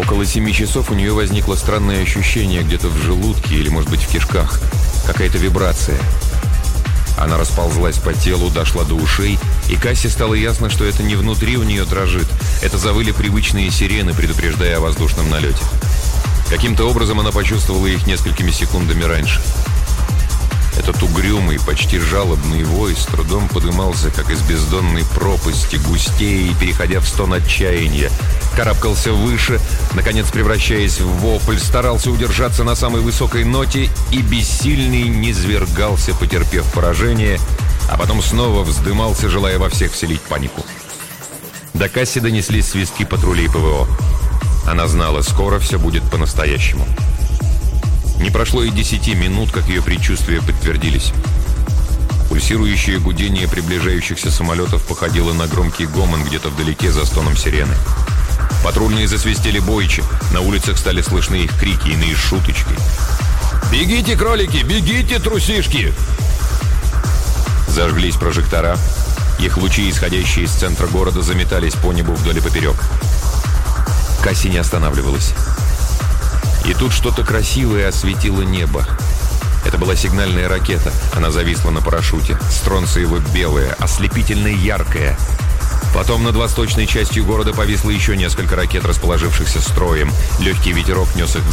Около 7 часов у нее возникло странное ощущение где-то в желудке или, может быть, в кишках. Какая-то вибрация. Она расползлась по телу, дошла до ушей, и Кассе стало ясно, что это не внутри у нее дрожит. Это завыли привычные сирены, предупреждая о воздушном налете. Каким-то образом она почувствовала их несколькими секундами раньше. Этот угрюмый, почти жалобный вой с трудом подымался, как из бездонной пропасти, густее и переходя в стон отчаяния. Карабкался выше, наконец превращаясь в вопль, старался удержаться на самой высокой ноте и бессильный низвергался, потерпев поражение, а потом снова вздымался, желая во всех вселить панику. До Касси донеслись свистки патрулей ПВО. Она знала, скоро все будет по-настоящему. Не прошло и 10 минут, как ее предчувствия подтвердились. Пульсирующее гудение приближающихся самолетов походило на громкий гомон где-то вдалеке за стоном сирены. Патрульные засвистели бойче, на улицах стали слышны их крики, иные шуточки. «Бегите, кролики! Бегите, трусишки!» Зажглись прожектора. Их лучи, исходящие из центра города, заметались по небу вдоль и поперек. Касси не останавливалась. И тут что-то красивое осветило небо. Это была сигнальная ракета. Она зависла на парашюте. Стронциево-белая, ослепительно яркая. Потом над восточной частью города повисло еще несколько ракет, расположившихся строем. Легкий ветерок нес их